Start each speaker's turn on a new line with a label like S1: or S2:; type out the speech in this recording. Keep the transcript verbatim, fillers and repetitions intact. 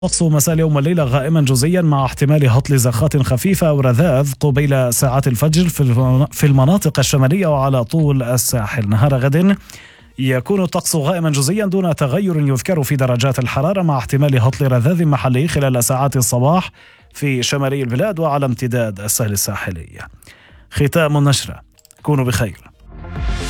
S1: طقس مساء اليوم والليلة غائما جزئيا مع احتمال هطل زخات خفيفة أو رذاذ قبيل ساعات الفجر في المناطق الشمالية وعلى طول الساحل. نهار غد يكون الطقس غائما جزئيا دون تغير يذكر في درجات الحرارة مع احتمال هطل رذاذ محلي خلال ساعات الصباح في شمالي البلاد وعلى امتداد السهل الساحلي. ختام النشرة، كونوا بخير.